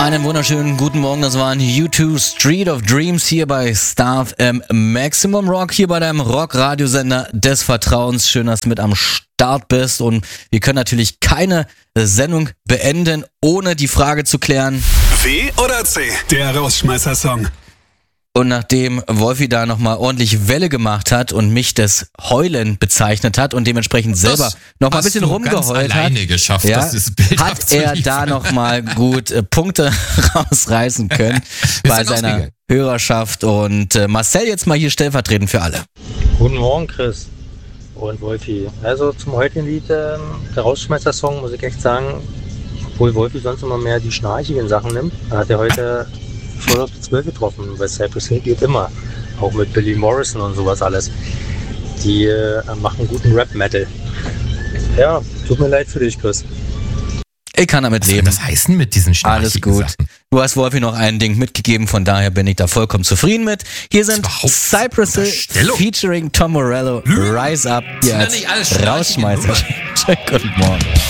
Einen wunderschönen guten Morgen, das waren U2 Street of Dreams hier bei Star FM Maximum Rock, hier bei deinem Rock-Radiosender des Vertrauens. Schön, dass du mit am Start bist und wir können natürlich keine Sendung beenden, ohne die Frage zu klären. W oder C, der Rausschmeißer-Song. Und nachdem Wolfi da nochmal ordentlich Welle gemacht hat und mich das Heulen bezeichnet hat und dementsprechend selber nochmal ein bisschen rumgeheult hat, geschafft, ja, das Bild hat er da nochmal gut Punkte rausreißen können bei seiner Hörerschaft. Und Marcel jetzt mal hier stellvertretend für alle. Guten Morgen, Chris und Wolfi. Also zum heutigen Lied, der Rausschmeißer-Song, muss ich echt sagen, obwohl Wolfi sonst immer mehr die schnarchigen Sachen nimmt, hat er heute voll auf die 12 getroffen. Bei Cypress Hill geht immer. Auch mit Billy Morrison und sowas alles. Die machen guten Rap-Metal. Ja, tut mir leid für dich, Chris. Ich kann damit leben. Was heißt denn mit diesen schnarchigen Alles gut. Sachen? Du hast Wolfi noch ein Ding mitgegeben, von daher bin ich da vollkommen zufrieden mit. Hier sind Cypress Hill featuring Tom Morello, Rise Up, hier als Rausschmeißer. Schönen guten Morgen.